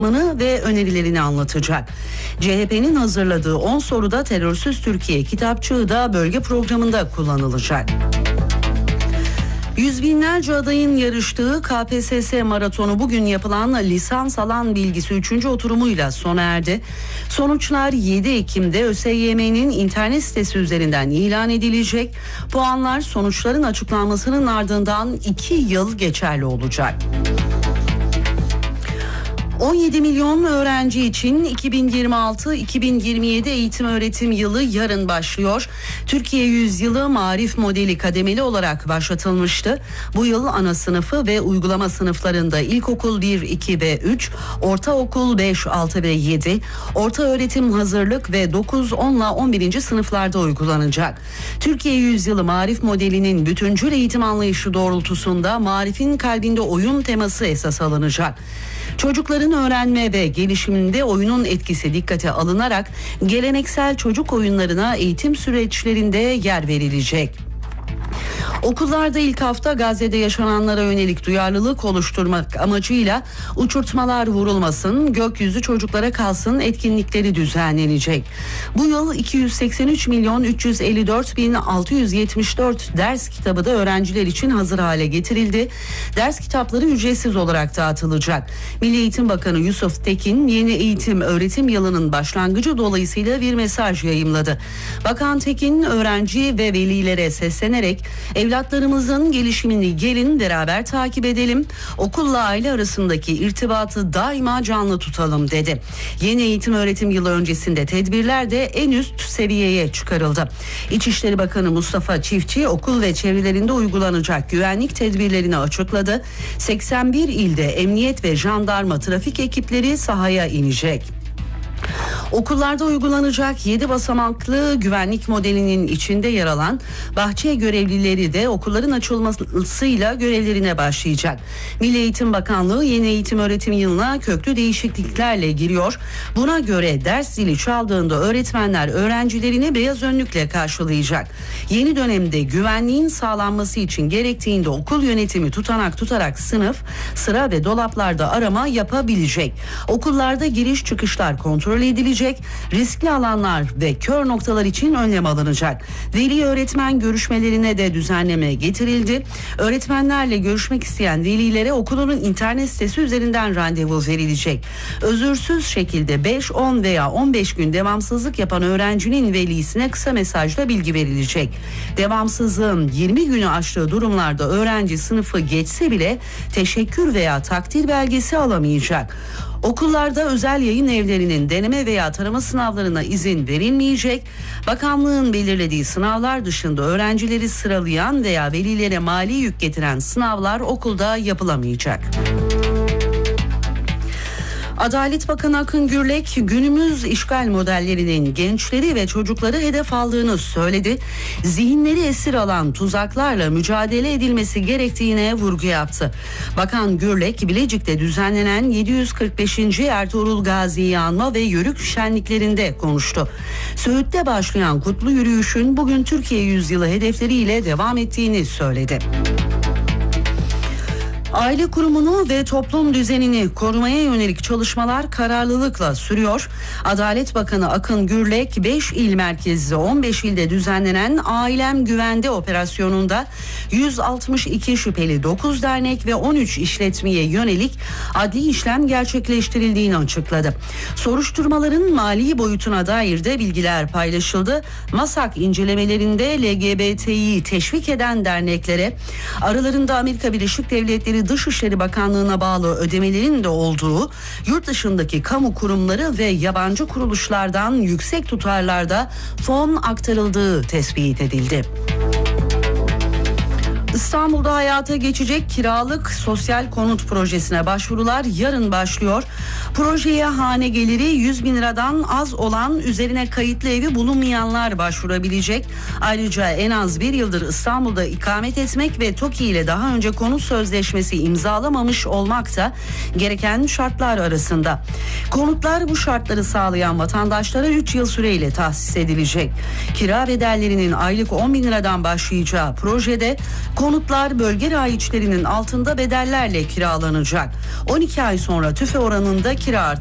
ve önerilerini anlatacak. CHP'nin hazırladığı 10 soruda Terörsüz Türkiye kitapçığı da bölge programında kullanılacak. Yüz binlerce adayın yarıştığı KPSS maratonu bugün yapılan lisans alan bilgisi 3. oturumuyla sona erdi. Sonuçlar 7 Ekim'de ÖSYM'nin internet sitesi üzerinden ilan edilecek. Puanlar sonuçların açıklanmasının ardından 2 yıl geçerli olacak. 17 milyon öğrenci için 2026-2027 eğitim öğretim yılı yarın başlıyor. Türkiye Yüzyılı Maarif modeli kademeli olarak başlatılmıştı. Bu yıl ana sınıfı ve uygulama sınıflarında ilkokul 1, 2 ve 3, ortaokul 5, 6 ve 7, orta öğretim hazırlık ve 9, 10 ile 11. sınıflarda uygulanacak. Türkiye Yüzyılı Maarif modelinin bütüncül eğitim anlayışı doğrultusunda Maarif'in kalbinde oyun teması esas alınacak. Çocukların öğrenme ve gelişiminde oyunun etkisi dikkate alınarak geleneksel çocuk oyunlarına eğitim süreçlerinde yer verilecek. Okullarda ilk hafta Gazze'de yaşananlara yönelik duyarlılık oluşturmak amacıyla uçurtmalar vurulmasın, gökyüzü çocuklara kalsın etkinlikleri düzenlenecek. Bu yıl 283.354.674 ders kitabı da öğrenciler için hazır hale getirildi. Ders kitapları ücretsiz olarak dağıtılacak. Milli Eğitim Bakanı Yusuf Tekin yeni eğitim öğretim yılının başlangıcı dolayısıyla bir mesaj yayımladı. Bakan Tekin öğrenci ve velilere seslenerek evlatlarımızın gelişimini gelin beraber takip edelim. Okulla aile arasındaki irtibatı daima canlı tutalım dedi. Yeni eğitim öğretim yılı öncesinde tedbirler de en üst seviyeye çıkarıldı. İçişleri Bakanı Mustafa Çiftçi okul ve çevrelerinde uygulanacak güvenlik tedbirlerini açıkladı. 81 ilde emniyet ve jandarma trafik ekipleri sahaya inecek. Okullarda uygulanacak 7 basamaklı güvenlik modelinin içinde yer alan bahçe görevlileri de okulların açılmasıyla görevlerine başlayacak. Milli Eğitim Bakanlığı yeni eğitim öğretim yılına köklü değişikliklerle giriyor. Buna göre ders zili çaldığında öğretmenler öğrencilerini beyaz önlükle karşılayacak. Yeni dönemde güvenliğin sağlanması için gerektiğinde okul yönetimi tutanak tutarak sınıf, sıra ve dolaplarda arama yapabilecek. Okullarda giriş çıkışlar kontrol edilecek. Riskli alanlar ve kör noktalar için önlem alınacak. Veli öğretmen görüşmelerine de düzenleme getirildi. Öğretmenlerle görüşmek isteyen velilere okulun internet sitesi üzerinden randevu verilecek. Özürsüz şekilde 5, 10 veya 15 gün devamsızlık yapan öğrencinin velisine kısa mesajla bilgi verilecek. Devamsızlığın 20 günü aştığı durumlarda öğrenci sınıfı geçse bile teşekkür veya takdir belgesi alamayacak. Okullarda özel yayın evlerinin deneme veya tarama sınavlarına izin verilmeyecek. Bakanlığın belirlediği sınavlar dışında öğrencileri sıralayan veya velilere mali yük getiren sınavlar okulda yapılamayacak. Adalet Bakanı Akın Gürlek günümüz işgal modellerinin gençleri ve çocukları hedef aldığını söyledi. Zihinleri esir alan tuzaklarla mücadele edilmesi gerektiğine vurgu yaptı. Bakan Gürlek Bilecik'te düzenlenen 745. Ertuğrul Gazi'yi anma ve yörük şenliklerinde konuştu. Söğüt'te başlayan kutlu yürüyüşün bugün Türkiye Yüzyılı hedefleriyle devam ettiğini söyledi. Aile kurumunu ve toplum düzenini korumaya yönelik çalışmalar kararlılıkla sürüyor. Adalet Bakanı Akın Gürlek 5 il merkezli 15 ilde düzenlenen Ailem Güvende operasyonunda 162 şüpheli 9 dernek ve 13 işletmeye yönelik adli işlem gerçekleştirildiğini açıkladı. Soruşturmaların mali boyutuna dair de bilgiler paylaşıldı. MASAK incelemelerinde LGBT'yi teşvik eden derneklere aralarında Amerika Birleşik Devletleri Dışişleri Bakanlığı'na bağlı ödemelerin de olduğu, yurt dışındaki kamu kurumları ve yabancı kuruluşlardan yüksek tutarlarda fon aktarıldığı tespit edildi. İstanbul'da hayata geçecek kiralık sosyal konut projesine başvurular yarın başlıyor. Projeye hane geliri 100 bin liradan az olan, üzerine kayıtlı evi bulunmayanlar başvurabilecek. Ayrıca en az bir yıldır İstanbul'da ikamet etmek ve TOKİ ile daha önce konut sözleşmesi imzalamamış olmak da gereken şartlar arasında. Konutlar bu şartları sağlayan vatandaşlara 3 yıl süreyle tahsis edilecek. Kira bedellerinin aylık 10 bin liradan başlayacağı projede Konutlar bölge raiçlerinin altında bedellerle kiralanacak. 12 ay sonra tüfe oranında kira